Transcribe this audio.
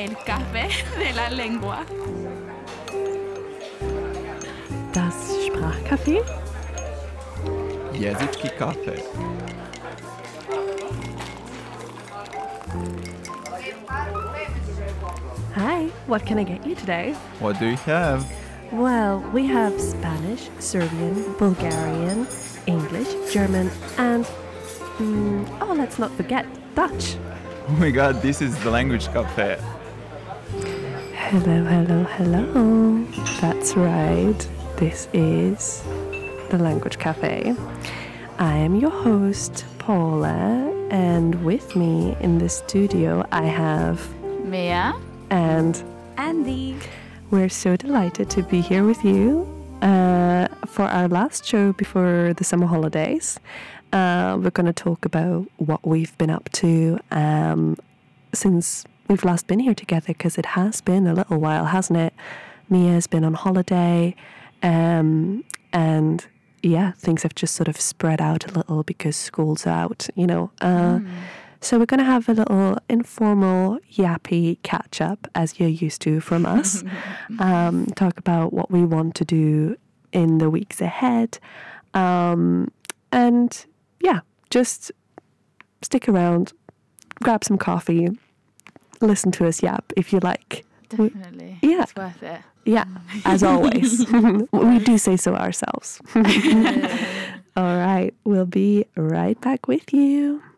El café de la lengua. Das Sprachcafé. Języczki kafe. Hi, what can I get you today? What do you have? Well, we have Spanish, Serbian, Bulgarian, English, German, and let's not forget Dutch. Oh my god, this is the language cafe. Hello, hello, hello. That's right. This is the Language Cafe. I am your host, Paula, and with me in the studio I have Mia. and Andy. we're so delighted to be here with you for our last show before the summer holidays. We're going to talk about what we've been up to since we've last been here together, because it has been a little while, hasn't it? Mia's been on holiday, and yeah, things have just sort of spread out a little because school's out, you know. So we're going to have a little informal, yappy catch-up, as you're used to from us. Talk about what we want to do in the weeks ahead. And yeah, just stick around, grab some coffee, listen to us yap if you like. Definitely. Yeah. It's worth it. Yeah, as always. We do say so ourselves. All right, we'll be right back with you.